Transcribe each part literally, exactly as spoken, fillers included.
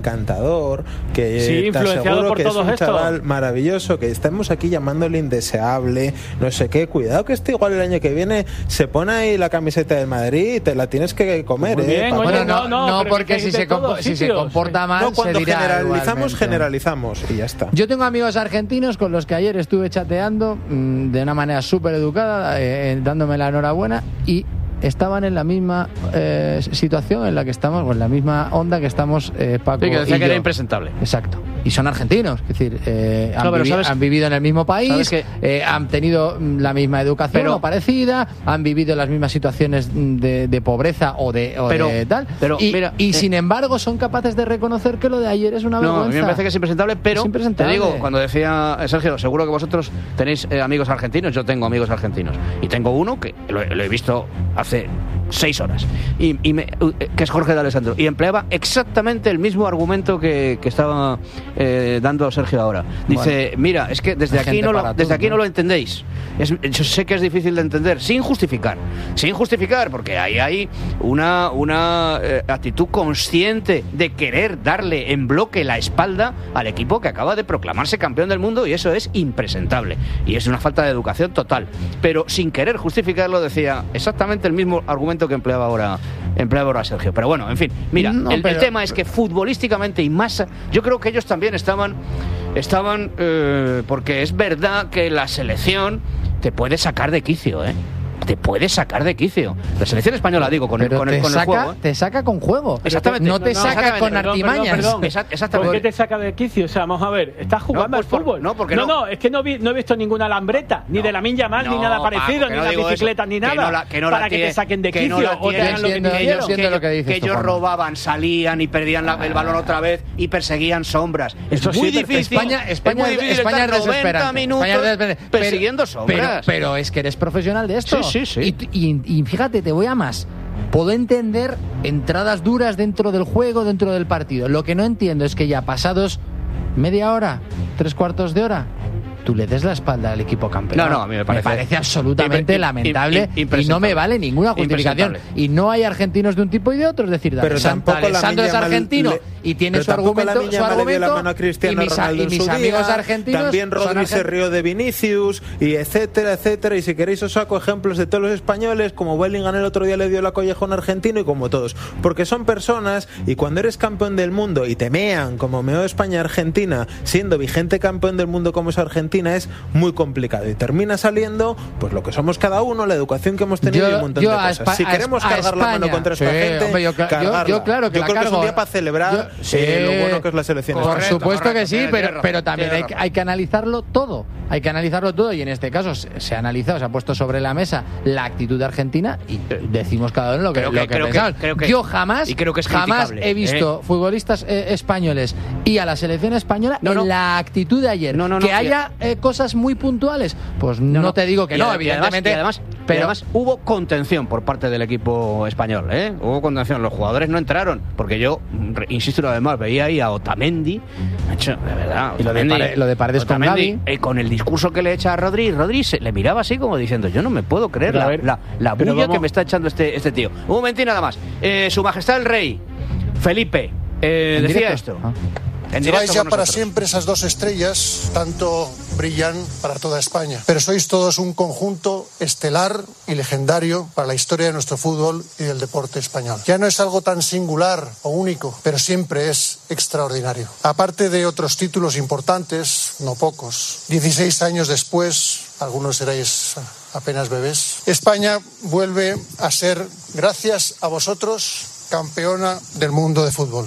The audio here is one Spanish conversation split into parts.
encantador, que sí, te aseguro por que es un esto. chaval maravilloso, que estamos aquí llamándole indeseable, no sé qué. Cuidado que este igual el año que viene se pone ahí la camiseta del Madrid y te la tienes que comer. Muy bien, ¿eh? oye, Bueno, no, no, no, no porque si se, compo- si se comporta mal, no, cuando se dirá generalizamos, igualmente. generalizamos y ya está. Yo tengo amigos argentinos con los que ayer estuve chateando mmm, de una manera súper educada, eh, dándome la enhorabuena, y estaban en la misma eh, situación en la que estamos, o en la misma onda que estamos eh, Paco Sí, que decía y que yo. era impresentable. Exacto. Y son argentinos, es decir, eh, han, No, pero vivi- sabes- han vivido en el mismo país, sabes que- eh, han tenido mm, la misma educación Pero- o parecida, han vivido las mismas situaciones mm, de, de pobreza o de, o Pero- de tal, pero, y, mira, y eh, sin embargo son capaces de reconocer que lo de ayer es una No, a vergüenza. mí me parece que es impresentable, pero Es impresentable. te digo, cuando decía eh, Sergio, seguro que vosotros tenéis eh, amigos argentinos, yo tengo amigos argentinos, y tengo uno que lo, lo he visto hace seis horas, y, y me, que es Jorge de Alessandro, y empleaba exactamente el mismo argumento que, que estaba eh, dando Sergio ahora. Dice, Bueno, mira, es que desde hay aquí gente no lo, para desde todo, aquí ¿no? no lo entendéis. Es, yo sé que es difícil de entender, sin justificar, sin justificar, porque ahí hay una, una eh, actitud consciente de querer darle en bloque la espalda al equipo que acaba de proclamarse campeón del mundo, y eso es impresentable, y es una falta de educación total. Pero sin querer justificarlo decía exactamente el mismo argumento que empleaba ahora, empleaba ahora Sergio. Pero bueno, en fin, mira, No, el, pero- el tema es que futbolísticamente y más, yo creo que ellos también estaban, estaban eh, porque es verdad que la selección te puede sacar de quicio, ¿eh? Te puede sacar de quicio. La selección española, digo, con el, Pero con el, te, con el saca, juego. ¿eh? te saca con juego. Exactamente. No te No, no, saca exactamente. con Perdón, artimañas. perdón, perdón. Exact- exactamente. ¿Por qué te saca de quicio? O sea, vamos a ver, estás jugando No, al pues por- fútbol. no, porque no, no. no, es que no, vi- no he visto ninguna lambreta, ni No. de Lamine Yamal, ni No, nada Paco, parecido, que ni no las digo eso. bicicletas, ni Que nada, no la- que no para la que tie- te saquen de que quicio no la o te tiene. hagan lo que Entiendo, te yo quiero. entiendo lo que dices que tú, ellos Juanma. robaban, salían y perdían la- el balón otra vez y perseguían sombras. Eso es muy sí, pero difícil. España, España, es muy difícil España es estar noventa desesperante. minutos España es desesperante. Pero- persiguiendo sombras. Pero, pero es que eres profesional de esto. Sí, sí, sí. Y, y- y fíjate, te voy a más. Puedo entender entradas duras dentro del juego, dentro del partido. Lo que no entiendo es que ya pasados media hora, tres cuartos de hora, tú le des la espalda al equipo campeón. No, no, a mí me parece- absolutamente im- im- lamentable im- y no me vale ninguna justificación. Impresentable. Y no hay argentinos de un tipo y de otro, es decir, Pero San- tampoco Alessandro es Lamine Yamal argentino le- y tiene pero su tampoco argumento, Lamine su Yamal le dio la argumento mano a Cristiano y mis, a- Ronaldo y en mis su amigos día. argentinos También son Rodri se argen- rió de Vinicius y etcétera, etcétera. Y si queréis os saco ejemplos de todos los españoles, como Bellingham el otro día le dio la colleja a un argentino, y como todos. Porque son personas, y cuando eres campeón del mundo y te mean como meó España-Argentina, siendo vigente campeón del mundo como es Argentina, es muy complicado. Y termina saliendo pues lo que somos cada uno, la educación que hemos tenido Yo- y un montón yo de a cosas. Espa- Si a queremos Espa- a cargar la mano España. contra esta Sí, gente, hombre, yo cla- yo- cargarla. yo claro que Yo la creo que es un cargo. día para celebrar Yo- sí. eh, lo bueno que es la selección Por española. supuesto que correcto, sí, tiene- pero, tiene pero razón, también tiene hay, que- razón. hay que analizarlo todo. Hay que analizarlo todo, y en este caso se, se ha analizado, se ha puesto sobre la mesa la actitud de Argentina y decimos cada uno lo que, Creo que- lo que creo que- pensamos. creo que- Yo jamás, y creo que es jamás criticable, he visto ¿eh? futbolistas eh, españoles y a la selección española No, en no. la actitud de ayer. No, no, no, que y- haya eh, cosas muy puntuales, pues no, te digo que Y no, ade- y además- evidentemente. Y además, pero y además hubo contención por parte del equipo español, ¿eh? Hubo contención. Los jugadores no entraron, porque yo, re- insisto una vez más, veía ahí a Otamendi, macho, de verdad. Y lo de Otamendi- Pare- lo de Paredes con Otamendi, Gavi. eh, con el discurso que le echa a Rodri, y Rodri se, le miraba así como diciendo, yo no me puedo creer Pero a la, ver, la, la pero bulla vamos- que me está echando este, este tío. Un momentín nada más. Eh, Su Majestad el Rey, Felipe, eh, ¿En decía directo? esto. Ah. En Lleváis directo ya con para nosotros. siempre esas dos estrellas, tanto brillan para toda España. Pero sois todos un conjunto estelar y legendario para la historia de nuestro fútbol y del deporte español. Ya no es algo tan singular o único, pero siempre es extraordinario. Aparte de otros títulos importantes, no pocos, dieciséis años después, algunos seréis apenas bebés, España vuelve a ser, gracias a vosotros, campeona del mundo de fútbol.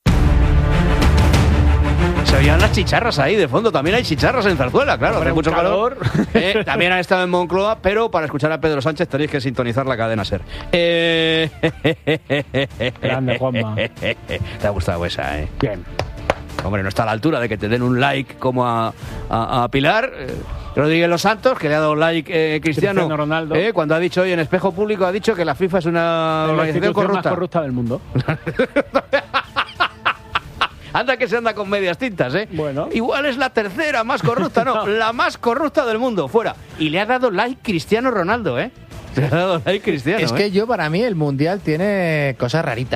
Se oían las chicharras ahí de fondo. También hay chicharras en Zarzuela, claro. Hombre, Hace mucho un calor. calor. Eh, también han estado en Moncloa, pero para escuchar a Pedro Sánchez tenéis que sintonizar la cadena SER. Eh... Grande, Juanma. Te ha gustado esa, ¿eh? Bien. Hombre, no está a la altura de que te den un like como a, a, a Pilar. Eh, Rodríguez Los Santos, que le ha dado like eh, Cristiano, Cristiano Ronaldo. eh, cuando ha dicho hoy en Espejo Público, ha dicho que la FIFA es una Es la organización institución corrupta. más corrupta del mundo. Anda que se anda con medias tintas, ¿eh? Bueno. Igual es la tercera más corrupta, no, la más corrupta del mundo, fuera. Y le ha dado like Cristiano Ronaldo, ¿eh? Le ha dado like Cristiano, Es ¿eh? que yo, para mí, el Mundial tiene cosas raritas, ¿eh?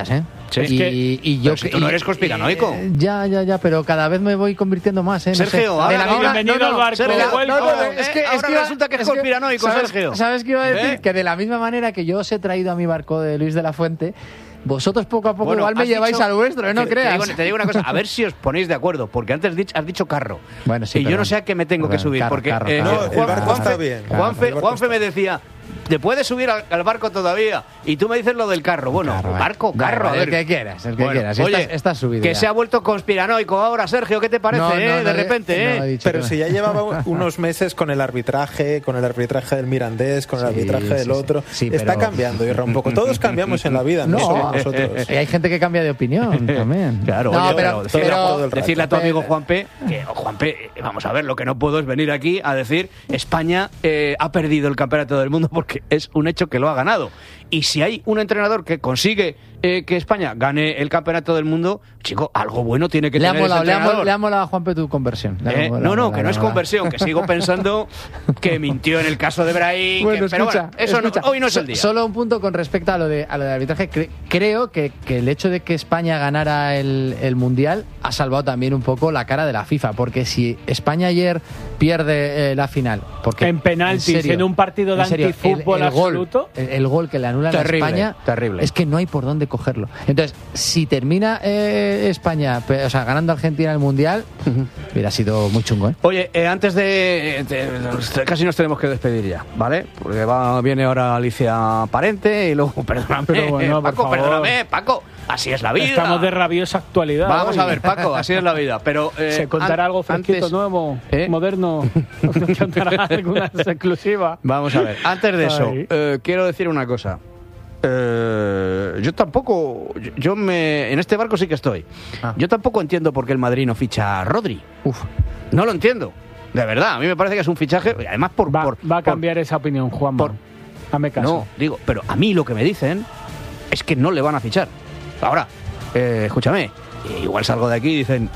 Sí. Y, que- y yo Pero si tú no eres conspiranoico. eh, ya, ya, ya, pero cada vez me voy convirtiendo más, ¿eh? No Sergio, sé. ahora De la misma- bienvenido al barco, de la- vuelco. no, no, es que, Eh, es ahora que iba- resulta que es es conspiranoico, ¿sabes, Sergio. ¿Sabes qué iba a decir? ¿Eh? Que de la misma manera que yo os he traído a mi barco de Luis de la Fuente, vosotros poco a poco Bueno, igual me has lleváis dicho- al vuestro, ¿eh? No te, creas. Te digo, te digo una cosa, a ver si os ponéis de acuerdo, porque antes dich- has dicho carro. Bueno, sí, y yo perdón. no sé a qué me tengo que Perdón, subir, carro, porque carro, eh, carro. No, el Juan- barco Juanfe, está bien. Juanfe, El barco Juanfe está me decía, ¿te puedes subir al, al barco todavía? Y tú me dices lo del carro. Bueno, Carro, eh. barco, Da carro, igual, a el ver. que quieras, el que Bueno, quieras. oye, Estás- estás subido que ya. se ha vuelto conspiranoico ahora, Sergio, ¿qué te parece, No, no, eh? no, de he- repente, no, he ¿eh? dicho Pero que- si ya llevaba unos meses con el arbitraje, con el arbitraje del Mirandés, con el Sí, arbitraje del sí, sí. otro, Sí, está pero- cambiando, Irra, un poco. Todos cambiamos en la vida, no, No, solo nosotros. Y hay gente que cambia de opinión también. Claro, no, oye, pero, decirle, pero- todo el rato. decirle a tu amigo pero- Juanpe que, oh, Juanpe, eh, vamos a ver, lo que no puedo es venir aquí a decir España eh, ha perdido el campeonato del mundo, porque es un hecho que lo ha ganado. Y si hay un entrenador que consigue eh, que España gane el campeonato del mundo, chico, algo bueno tiene que le ha tener ese molado, le ha, entrenador. molado, le ha molado a Juanpe tu conversión. Le ha Eh, molado, no, no, le que ha no es molado. conversión, que sigo pensando que mintió en el caso de Brahim. Bueno, que- pero escucha, bueno, eso no- escucha. hoy no es el So- día. Solo un punto con respecto a lo de, a lo de arbitraje. Cre- creo que, que el hecho de que España ganara el, el Mundial ha salvado también un poco la cara de la FIFA, porque si España ayer pierde eh, la final, porque En penaltis, en un partido de en serio, antifútbol el, el gol, absoluto. el, el gol que le anulan Terrible, a España, terrible. es que no hay por dónde cogerlo. Entonces, si termina eh, España, pe- o sea, ganando Argentina el Mundial, hubiera sido muy chungo, ¿eh? Oye, eh, antes de, de- de- Casi nos tenemos que despedir ya, ¿vale? Porque va, viene ahora Alicia Parente y luego... Perdóname, Pero bueno, por Paco, favor. perdóname, Paco. Así es la vida. Estamos de rabiosa actualidad. Vamos hoy. a ver, Paco, así es la vida. Pero eh, ¿Se contará an- algo fresquito, antes- nuevo, ¿Eh? moderno? ¿Se contará alguna exclusiva? Vamos a ver, antes de eso, Ay. eh, quiero decir una cosa. Eh, yo tampoco, yo, yo me, en este barco sí que estoy. Ah. Yo tampoco entiendo por qué el Madrid no ficha a Rodri. Uf. No lo entiendo. De verdad, a mí me parece que es un fichaje, y además por... Va, por- va a por- cambiar esa opinión, Juanma. por- Dame caso. No, digo, pero a mí lo que me dicen es que no le van a fichar. Ahora, eh, escúchame, eh, igual salgo de aquí y dicen...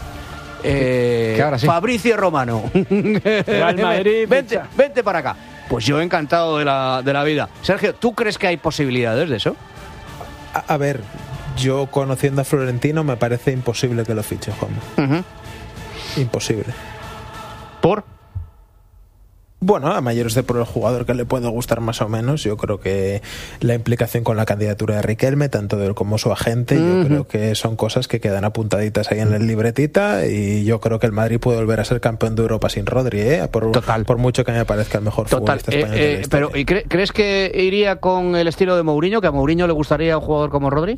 eh, que ahora sí. Fabricio Romano. Real Madrid, vente, ficha. vente para acá. Pues yo encantado de la, de la vida. Sergio, ¿tú crees que hay posibilidades de eso? A, a ver, yo conociendo a Florentino me parece imposible que lo fiche, Juan. Imposible. ¿Por? Bueno, a mayores de por el jugador que le puede gustar más o menos, yo creo que la implicación con la candidatura de Riquelme, tanto de él como su agente, yo creo que son cosas que quedan apuntaditas ahí en la libretita, y yo creo que el Madrid puede volver a ser campeón de Europa sin Rodri, ¿eh? por, Total. por mucho que me parezca el mejor Total. futbolista Eh, español de la eh, historia. pero, ¿y cre- crees que iría con el estilo de Mourinho? ¿Que a Mourinho le gustaría un jugador como Rodri?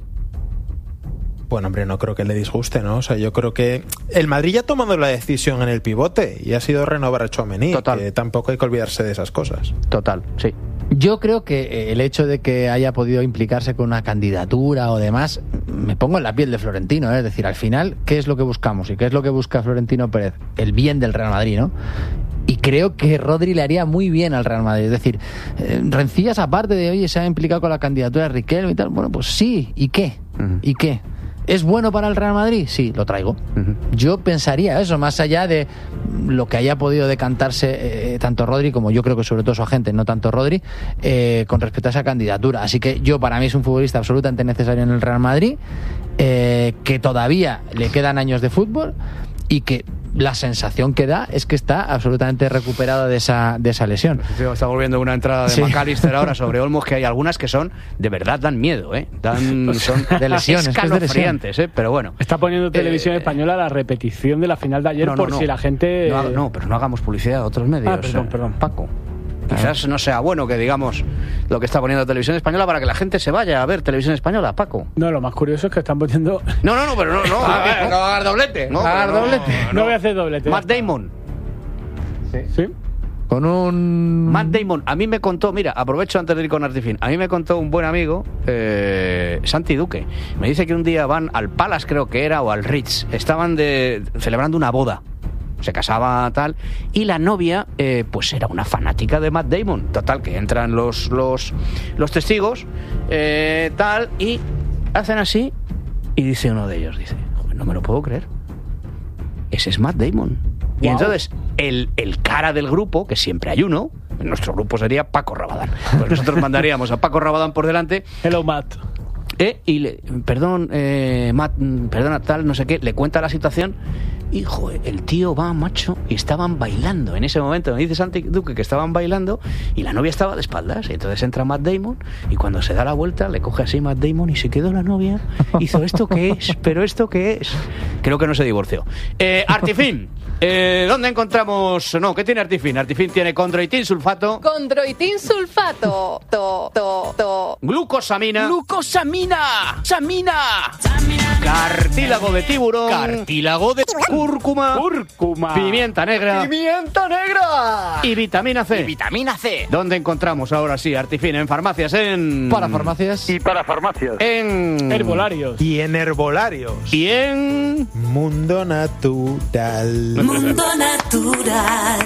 Bueno, hombre, no creo que le disguste, ¿no? O sea, yo creo que el Madrid ya ha tomado la decisión en el pivote y ha sido renovar a Tchouaméni, Total. que tampoco hay que olvidarse de esas cosas. Total, sí. Yo creo que eh, el hecho de que haya podido implicarse con una candidatura o demás, me pongo en la piel de Florentino, ¿eh? Es decir, al final, ¿qué es lo que buscamos? ¿Y qué es lo que busca Florentino Pérez? El bien del Real Madrid, ¿no? Y creo que Rodri le haría muy bien al Real Madrid. Es decir, eh, rencillas aparte de, oye, se ha implicado con la candidatura de Riquelme y tal. Bueno, pues sí, ¿y qué? Ujú. ¿Y qué? ¿Es bueno para el Real Madrid? Sí, lo traigo. Ujú. Yo pensaría eso, más allá de lo que haya podido decantarse eh, tanto Rodri como yo creo que sobre todo su agente, no tanto Rodri, eh, con respecto a esa candidatura. Así que yo, para mí, es un futbolista absolutamente necesario en el Real Madrid, eh, que todavía le quedan años de fútbol y que la sensación que da es que está absolutamente recuperado de esa, de esa lesión. Está volviendo una entrada de Sí. McAllister ahora sobre Olmos, que hay algunas que son, de verdad, dan miedo, ¿eh? Dan, son De lesiones, que es de lesión. escalofriantes, ¿eh? Pero bueno. Está poniendo televisión Eh, española la repetición de la final de ayer No, no, por no. si la gente... No, haga- no, pero no hagamos publicidad a otros medios. Ah, perdón, eh, perdón. Paco. Quizás no sea bueno que digamos lo que está poniendo televisión española para que la gente se vaya a ver televisión española, Paco. No, lo más curioso es que están poniendo... No, no, no, pero no, no. A ver, no va a dar doblete. No, va a dar pero no. doblete. No voy a hacer doblete. Matt Damon. ¿Sí? Con un... Matt Damon, a mí me contó, mira, aprovecho antes de ir con Artifin, a mí me contó un buen amigo, eh, Santi Duque, me dice que un día van al Palace, creo que era, o al Ritz, estaban de, celebrando una boda, se casaba tal, y la novia, eh, pues era una fanática de Matt Damon, total, que entran los, los, los testigos, eh, tal, y hacen así, y dice uno de ellos, dice, joder, no me lo puedo creer, ese es Matt Damon. Y Wow. entonces, el, el cara del grupo, que siempre hay uno, en nuestro grupo sería Paco Rabadán. Pues nosotros mandaríamos a Paco Rabadán por delante. Hello, Matt. Eh, y le, perdón, eh, Matt, perdona, tal, no sé qué, le cuenta la situación. Hijo, el tío va, macho, y estaban bailando. En ese momento me dice Santi Duque que estaban bailando y la novia estaba de espaldas. Y entonces entra Matt Damon y cuando se da la vuelta le coge así Matt Damon y se quedó la novia. Hizo, ¿esto qué es? ¿Pero esto qué es? Creo que no se divorció. Eh, Artifin. Eh, ¿Dónde encontramos? No, ¿qué tiene Artifin? Artifin tiene condroitin sulfato. Condroitin sulfato. To, to, to. Glucosamina. ¡Glucosamina! ¡Samina! Cartílago de tiburón. Cartílago de Cúrcuma. Cúrcuma. Pimienta negra. ¡Pimienta negra! Y vitamina C. Y vitamina C. ¿Dónde encontramos ahora sí Artifin? En farmacias, en... Para farmacias. Y para farmacias. En... Herbolarios. Y en herbolarios. Y en... Mundo Natural. Mundo Natural.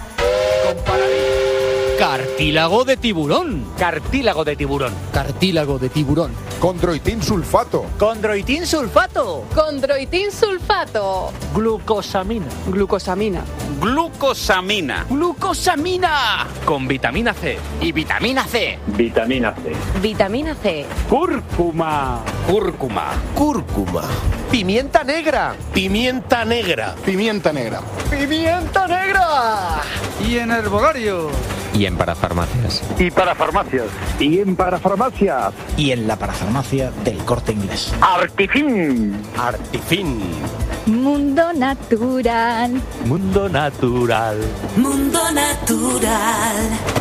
Cartílago de tiburón. Cartílago de tiburón. Cartílago de tiburón. Condroitin sulfato. Condroitin sulfato. Condroitin sulfato. Glucosamina. Glucosamina. Glucosamina. Glucosamina. Con vitamina C. Y vitamina C. Vitamina C. Vitamina C. Cúrcuma. Cúrcuma. Cúrcuma. Pimienta negra. Pimienta negra. Pimienta negra. Pimienta negra. Y en herbolario. Y en parafarmacias. Y para farmacias. Y en para farmacias. Y en la parafarmacia del Corte Inglés. Artifin. Artifin. Mundo Natural. Mundo Natural. Mundo Natural.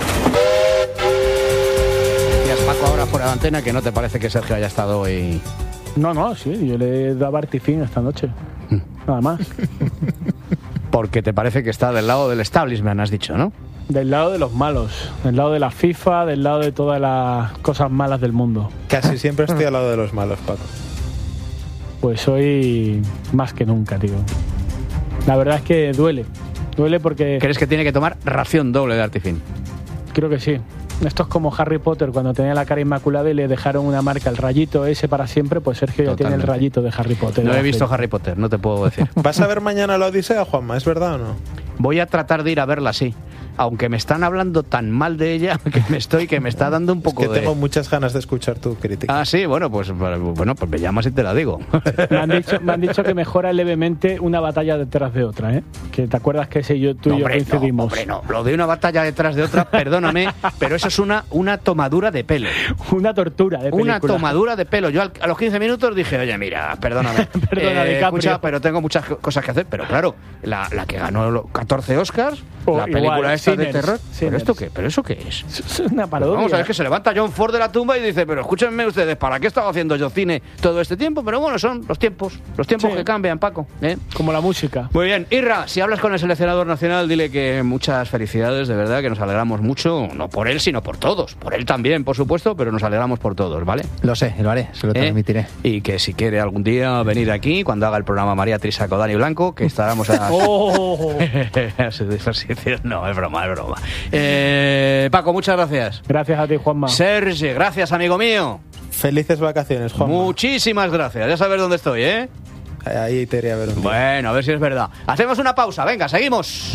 Decías, Paco, ahora fuera de antena, que no te parece que Sergio haya estado hoy... No, no, sí, yo le daba Artifin esta noche. Nada más. Porque te parece que está del lado del establishment, has dicho, ¿no? Del lado de los malos, del lado de la FIFA, del lado de todas las cosas malas del mundo. Casi siempre estoy al lado de los malos, Paco. Pues hoy más que nunca, tío. La verdad es que duele. Duele porque... ¿Crees que tiene que tomar ración doble de Artifin? Creo que sí. Esto es como Harry Potter cuando tenía la cara inmaculada y le dejaron una marca, el rayito ese para siempre, pues Sergio ya tiene el rayito de Harry Potter. No he visto Harry Potter, no te puedo decir. ¿Vas a ver mañana la Odisea, Juanma? ¿Es verdad o no? Voy a tratar de ir a verla, sí. Aunque me están hablando tan mal de ella que me estoy que me está dando un poco es que de... tengo muchas ganas de escuchar tu crítica. Ah, sí, bueno, pues bueno, pues me llamas y te la digo. Me han dicho, me han dicho que mejora levemente una batalla detrás de otra, ¿eh? Que te acuerdas que ese yo, tú no, y yo hombre, coincidimos. No, hombre, no. Lo de una batalla detrás de otra, perdóname, pero eso es una, una tomadura de pelo. Una tortura de película. Una tomadura de pelo. Yo al, a los quince minutos dije, oye, mira, perdóname. Perdona, eh, DiCaprio. escucha, pero tengo muchas cosas que hacer. Pero claro, la, la que ganó los catorce Oscars, Oh, la película igual, esta Sinners, de terror. Sinners. ¿Pero esto qué? ¿Pero eso qué es? Es una parodia. Vamos a ver, que se levanta John Ford de la tumba y dice, pero escúchenme ustedes, ¿para qué estaba haciendo yo cine todo este tiempo? Pero bueno, son los tiempos, los tiempos Sí. que cambian, Paco. ¿eh? Como la música. Muy bien, Irra, si hablas con el seleccionador nacional, dile que muchas felicidades, de verdad, que nos alegramos mucho, no por él, sino por todos. Por él también, por supuesto, pero nos alegramos por todos, ¿vale? Lo sé, lo haré, se lo ¿Eh? transmitiré. Y que si quiere algún día venir aquí, cuando haga el programa María Trisaco, Dani Blanco, que estaremos a... Oh. No, es broma, es broma. Eh, Paco, muchas gracias. Gracias a ti, Juanma. Sergi, gracias, amigo mío. Felices vacaciones, Juanma. Muchísimas gracias. Ya sabes dónde estoy, ¿eh? Ahí te iré a ver un día. Bueno, a ver si es verdad. Hacemos una pausa. Venga, seguimos.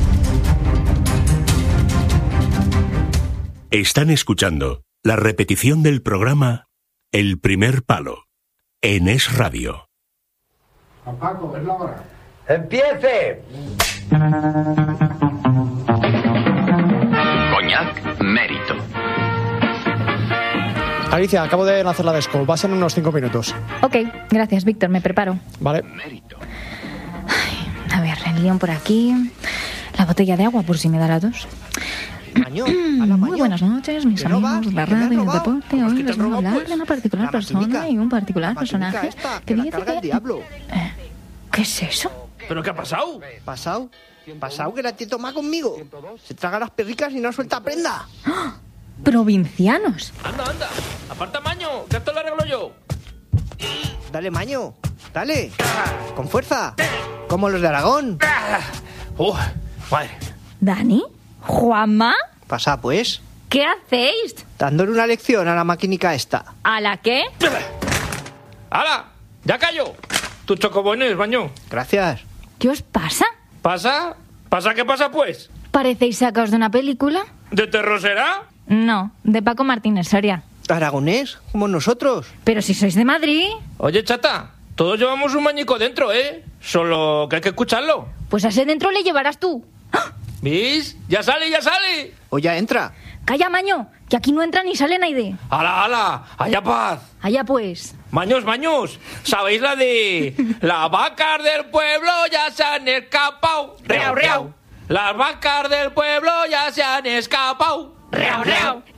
Están escuchando la repetición del programa El Primer Palo en Es Radio. Paco, es la hora. ¡Empiece! Coñac Mérito. Alicia, acabo de lanzar la desco. Vas en unos cinco minutos. Ok, gracias, Víctor, me preparo. Vale. A ver, el guión por aquí. La botella de agua por si me da la tos. Maño, a la Muy buenas noches, mis ¿Que no amigos vas? de la ¿Que me han radio y el robado? deporte. ¿Cómo es Hoy que te les han voy a robado, hablar pues? de una particular La persona maquinica. y un particular La maquinica personaje esta, que que la dice carga el que... diablo. Eh, ¿Qué es eso? ¿Pero qué ha pasado? ¿Pasado? ¿Pasado que la tía toma conmigo? Se traga las perricas y no suelta prenda. ¡Ah! Provincianos. Anda, anda. Aparta, Maño, que esto lo arreglo yo. Dale, Maño. Dale. Con fuerza. Como los de Aragón. Uh, madre. ¿Dani? ¿Juanma? Pasa, pues. ¿Qué hacéis? Dándole una lección a la maquinica esta. ¿A la qué? ¡Hala! ¡Ya cayó! Tus chocobones, Maño. Gracias. ¿Qué os pasa? ¿Pasa? ¿Pasa qué pasa, pues? ¿Parecéis sacaos de una película? ¿De terror será? No, de Paco Martínez Soria. aragonés, como nosotros. Pero si sois de Madrid. Oye, chata, todos llevamos un mañico dentro, ¿eh? Solo que hay que escucharlo. Pues a ese dentro le llevarás tú. ¿Vis? ¡Ya sale, ya sale! O ya entra. Calla, Maño, que aquí no entra ni sale nadie. ¡Hala, hala! ¡Haya paz! Allá pues. Maños, maños, ¿sabéis la de las vacas del pueblo ya se han escapado? ¡Reau, reau! Las vacas del pueblo ya se han escapado. ¡Reau, reau!